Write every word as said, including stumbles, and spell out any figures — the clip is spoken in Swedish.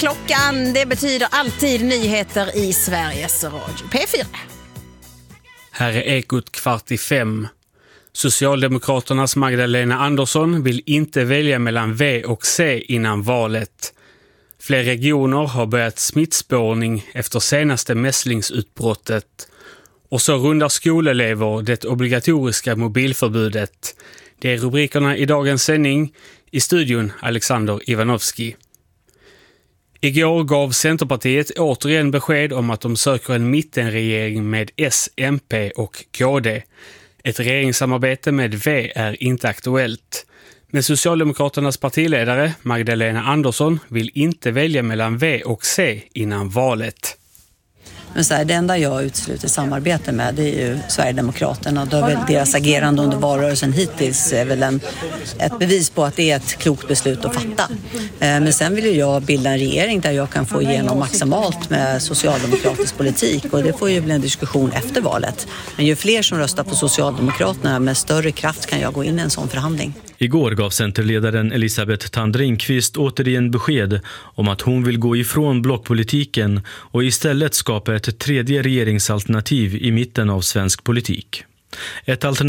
klockan. Det betyder alltid nyheter i Sveriges Radio. P fyra. Här är Ekot kvart i fem. Socialdemokraternas Magdalena Andersson vill inte välja mellan V och C innan valet. Fler regioner har börjat smittspårning efter senaste mässlingsutbrottet. Och så rundar skolelever det obligatoriska mobilförbudet. Det är rubrikerna i dagens sändning. I studion Alexander Ivanovski. Igår gav Centerpartiet återigen besked om att de söker en mittenregering med S, M P och K D. Ett regeringssamarbete med V är inte aktuellt. Men Socialdemokraternas partiledare Magdalena Andersson vill inte välja mellan V och C innan valet. Men så här, det enda jag utesluter samarbete med, det är ju Sverigedemokraterna. Då är väl deras agerande under valrörelsen hittills är väl en, ett bevis på att det är ett klokt beslut att fatta. Men sen vill ju jag bilda en regering där jag kan få igenom maximalt med socialdemokratisk politik. Och det får ju bli en diskussion efter valet. Men ju fler som röstar på Socialdemokraterna, med större kraft kan jag gå in i en sån förhandling. Igår gav centerledaren Elisabeth Thand Ringqvist återigen besked om att hon vill gå ifrån blockpolitiken och istället skapa ett tredje regeringsalternativ i mitten av svensk politik. Ett alternativ